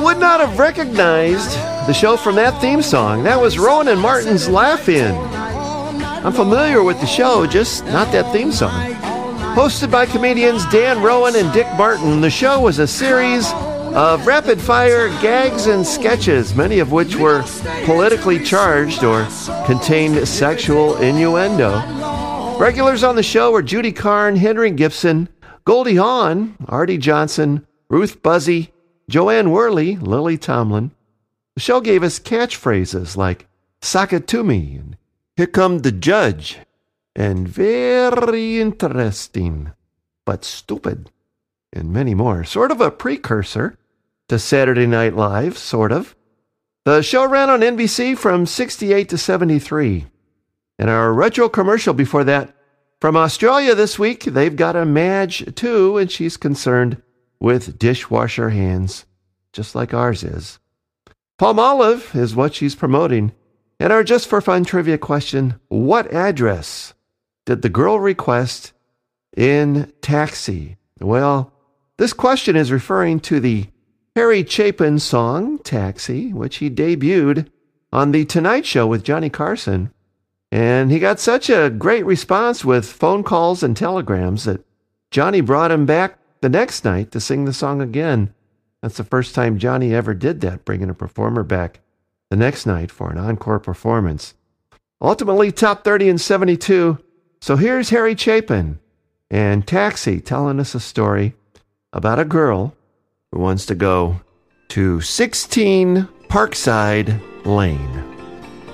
would not have recognized the show from that theme song. That was Rowan and Martin's Laugh-In. I'm familiar with the show, just not that theme song. Hosted by comedians Dan Rowan and Dick Martin, the show was a series of rapid-fire gags and sketches, many of which were politically charged or contained sexual innuendo. Regulars on the show were Judy Carn, Henry Gibson, Goldie Hawn, Artie Johnson, Ruth Buzzy, Joanne Worley, Lily Tomlin. The show gave us catchphrases like, "Sock it to me," and "Here come the judge," and "Very interesting, but stupid," and many more. Sort of a precursor to Saturday Night Live, sort of. The show ran on NBC from 68 to 73. And our retro commercial before that, from Australia this week, they've got a Madge too, and she's concerned with dishwasher hands, just like ours is. Palmolive is what she's promoting. And our Just for Fun trivia question, what address did the girl request in Taxi? Well, this question is referring to the Harry Chapin song, Taxi, which he debuted on The Tonight Show with Johnny Carson. And he got such a great response with phone calls and telegrams that Johnny brought him back the next night to sing the song again. That's the first time Johnny ever did that, bringing a performer back the next night for an encore performance. Ultimately, top 30 in 72. So here's Harry Chapin and Taxi telling us a story about a girl who wants to go to 16 Parkside Lane.